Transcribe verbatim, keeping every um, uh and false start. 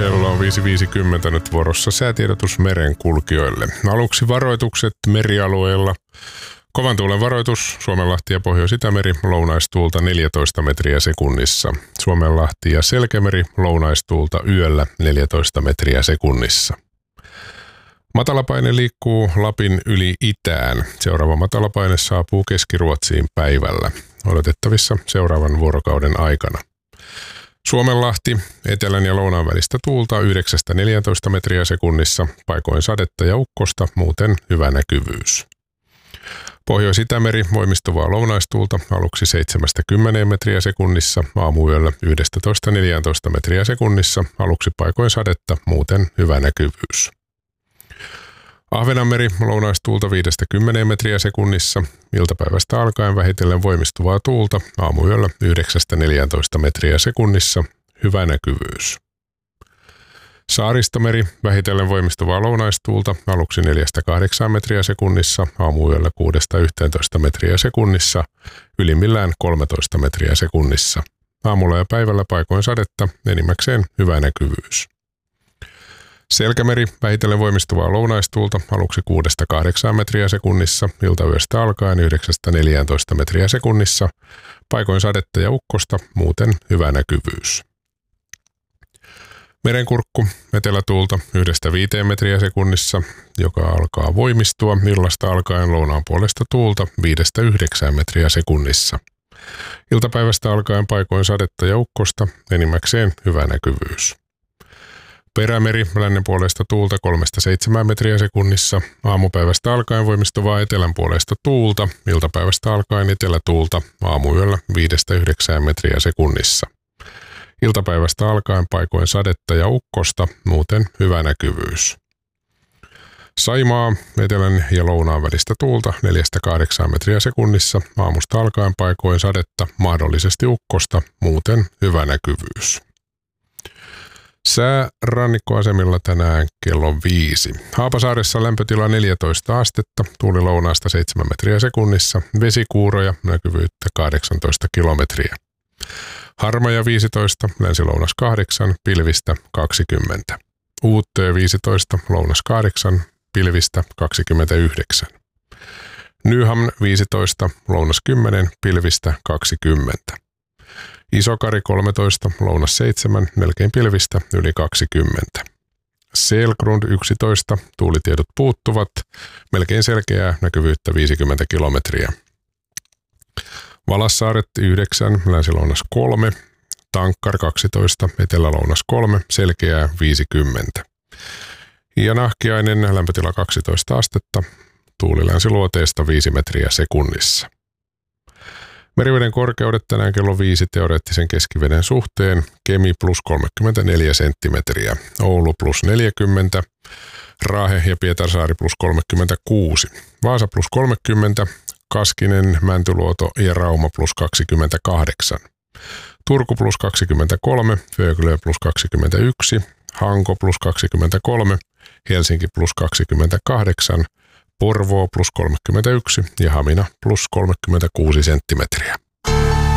Kello on viisi viisikymmentä nyt vuorossa säätiedotus merenkulkijoille. Aluksi varoitukset merialueilla. Kovan tuulen varoitus Suomenlahti ja Pohjois-Itämeri lounaistuulta neljätoista metriä sekunnissa. Suomenlahti ja Selkämeri lounaistuulta yöllä neljätoista metriä sekunnissa. Matalapaine liikkuu Lapin yli itään. Seuraava matalapaine saapuu Keski-Ruotsiin päivällä. Odotettavissa seuraavan vuorokauden aikana. Suomenlahti, etelän ja lounaan välistä tuulta yhdeksästä neljätoista metriä sekunnissa, paikoin sadetta ja ukkosta, muuten hyvä näkyvyys. Pohjois-Itämeri voimistuvaa lounaistuulta aluksi seitsemästä kymmeneen metriä sekunnissa, aamuyöllä yksitoista neljätoista metriä sekunnissa, aluksi paikoin sadetta, muuten hyvä näkyvyys. Ahvenanmeri lounaistuulta viidestä kymmeneen metriä sekunnissa, iltapäivästä alkaen vähitellen voimistuvaa tuulta, aamuyöllä yhdeksästä neljätoista metriä sekunnissa, hyvä näkyvyys. Saaristomeri vähitellen voimistuvaa lounaistuulta, aluksi neljästä kahdeksaan metriä sekunnissa, aamuyöllä kuudesta yhteentoista metriä sekunnissa, ylimmillään kolmetoista metriä sekunnissa. Aamulla ja päivällä paikoin sadetta, enimmäkseen hyvä näkyvyys. Selkämeri vähitellen voimistuvaa lounaistuulta aluksi kuudesta kahdeksaan metriä sekunnissa, iltayöstä alkaen yhdeksästä neljätoista metriä sekunnissa, paikoin sadetta ja ukkosta, muuten hyvä näkyvyys. Merenkurkku etelätuulta yhdestä viiteen metriä sekunnissa, joka alkaa voimistua illasta alkaen lounaan puolesta tuulta viidestä yhdeksään metriä sekunnissa. Iltapäivästä alkaen paikoin sadetta ja ukkosta, enimmäkseen hyvä näkyvyys. Perämeri lännen puolesta tuulta kolmesta seitsemään metriä sekunnissa, aamupäivästä alkaen voimistuvaa etelän puolesta tuulta, iltapäivästä alkaen etelätuulta, aamuyöllä viidestä yhdeksään metriä sekunnissa. Iltapäivästä alkaen paikoin sadetta ja ukkosta, muuten hyvä näkyvyys. Saimaa etelän ja lounaan välistä tuulta neljästä kahdeksaan metriä sekunnissa, aamusta alkaen paikoin sadetta, mahdollisesti ukkosta, muuten hyvä näkyvyys. Sää rannikkoasemilla tänään kello viisi. Haapasaaressa lämpötila neljätoista astetta, tuuli lounaasta seitsemän metriä sekunnissa, vesikuuroja, näkyvyyttä kahdeksantoista kilometriä. Harmaja viisitoista, länsi-lounas kahdeksan, pilvistä kaksikymmentä. Uuttöö viisitoista, lounas kahdeksan, pilvistä kaksikymmentäyhdeksän. Nyhamn viisitoista, lounas kymmenen, pilvistä kaksikymmentä. Isokari kolmetoista, lounas seitsemän, melkein pilvistä, yli kaksikymmentä. Selgrund yksitoista, tuulitiedot puuttuvat, melkein selkeää, näkyvyyttä viisikymmentä kilometriä. Valassaaret yhdeksän, länsi-lounas kolme, Tankkar kaksitoista, etelä-lounas kolme, selkeää viisikymmentä. Ja Nahkiainen lämpötila kaksitoista astetta, tuuli länsiluoteesta viisi metriä sekunnissa. Meriveden korkeudet tänään kello viisi teoreettisen keskiveden suhteen, Kemi plus kolmekymmentäneljä senttimetriä, Oulu plus neljäkymmentä, Raahe ja Pietarsaari plus kolmekymmentäkuusi, Vaasa plus kolmekymmentä, Kaskinen, Mäntyluoto ja Rauma plus kaksikymmentäkahdeksan, Turku plus kaksikymmentäkolme, Föglö plus kaksikymmentäyksi, Hanko plus kaksikymmentäkolme, Helsinki plus kaksikymmentäkahdeksan, Porvoo plus kolmekymmentäyksi ja Hamina plus kolmekymmentäkuusi senttimetriä.